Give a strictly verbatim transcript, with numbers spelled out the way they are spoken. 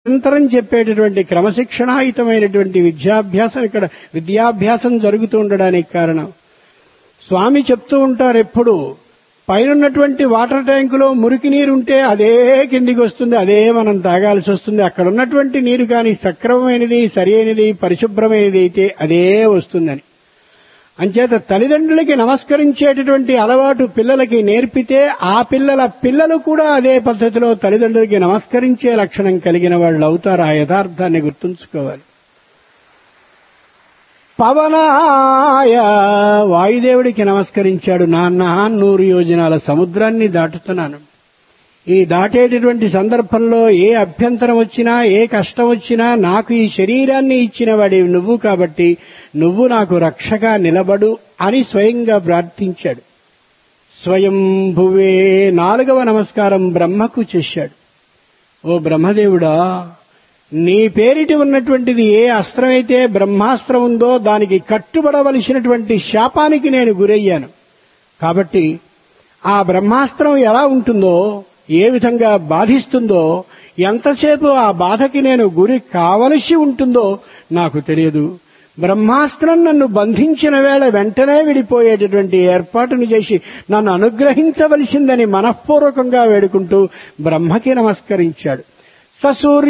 నిరంతరం చెప్పేటటువంటి క్రమశిక్షణాయుతమైనటువంటి విద్యాభ్యాసం ఇక్కడ విద్యాభ్యాసం జరుగుతూ ఉండడానికి కారణం. స్వామి చెప్తూ ఉంటారు ఎప్పుడు, పైనున్నటువంటి వాటర్ ట్యాంకులో మురికి నీరు ఉంటే అదే కిందికి వస్తుంది, అదే మనం తాగాల్సి వస్తుంది. అక్కడ ఉన్నటువంటి నీరు కానీ సక్రమమైనది, సరి అయినది, పరిశుభ్రమైనది అయితే అదే వస్తుందని. అంచేత తల్లిదండ్రులకి నమస్కరించేటటువంటి అలవాటు పిల్లలకి నేర్పితే ఆ పిల్లల పిల్లలు కూడా అదే పద్ధతిలో తల్లిదండ్రులకి నమస్కరించే లక్షణం కలిగిన వాళ్ళు అవుతారు. ఆ యథార్థాన్ని గుర్తుంచుకోవాలి. పవనాయ వాయుదేవుడికి నమస్కరించాడు. నాన్న నూరు యోజనాల సముద్రాన్ని దాటుతున్నాను. ఈ దాటేటటువంటి సందర్భంలో ఏ అభ్యంతరం వచ్చినా, ఏ కష్టం వచ్చినా నాకు ఈ శరీరాన్ని ఇచ్చిన వాడివి నువ్వు కాబట్టి నువ్వు నాకు రక్షగా నిలబడు అని స్వయంగా ప్రార్థించాడు. స్వయంభువే నాలుగవ నమస్కారం బ్రహ్మకు చేశాడు. ఓ బ్రహ్మదేవుడా, నీ పేరిటి ఉన్నటువంటిది ఏ అస్త్రమైతే బ్రహ్మాస్త్రం ఉందో దానికి కట్టుబడవలసినటువంటి శాపానికి నేను గురయ్యాను. కాబట్టి ఆ బ్రహ్మాస్త్రం ఎలా ఉంటుందో, ఏ విధంగా బాధిస్తుందో, ఎంతసేపు ఆ బాధకి నేను గురి కావలసి ఉంటుందో నాకు తెలియదు. బ్రహ్మాస్త్రం నన్ను బంధించిన వేళ వెంటనే విడిపోయేటటువంటి ఏర్పాటును చేసి నన్ను అనుగ్రహించవలసిందని మనఃపూర్వకంగా వేడుకుంటూ బ్రహ్మకి నమస్కరించాడు. ససూర్య